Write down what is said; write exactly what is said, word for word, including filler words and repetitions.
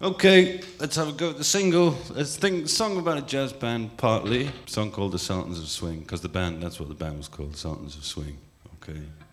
Okay, let's have a go at the single. Let's think song about a jazz band, partly. A song called The Sultans of Swing, because the band, that's what the band was called, The Sultans of Swing. Okay.